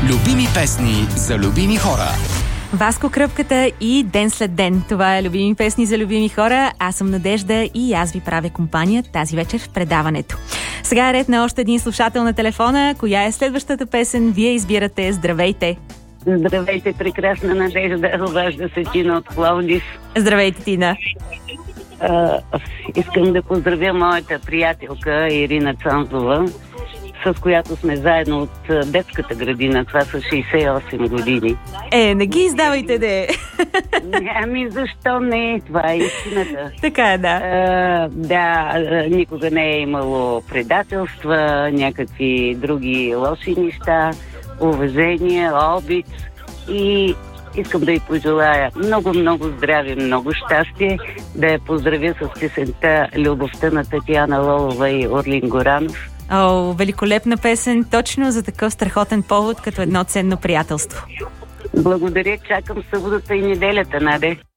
Любими песни за любими хора. Васко Кръпката и Ден след ден. Това е Любими песни за любими хора. Аз съм Надежда и аз ви правя компания тази вечер в предаването. Сега е ред на още един слушател на телефона. Коя е следващата песен? Вие избирате. Здравейте! Здравейте, прекрасна Надежда. Обажда се Тина от Пловдив. Здравейте, Тина. Искам да поздравя моята приятелка Ирина Цанзова, с която сме заедно от детската градина. Това са 68 години. Не ги издавайте, де! Ами защо не? Това е истината. Така е, да. Никога не е имало предателства, някакви други лоши неща, уважение, обич и искам да й пожелая много здраве, много щастие, да я поздравя с песента "Любовта" на Татяна Лолова и Орлин Горанов. Великолепна песен, точно за такъв страхотен повод, като едно ценно приятелство. Благодаря, чакам съботата и неделята, Наде.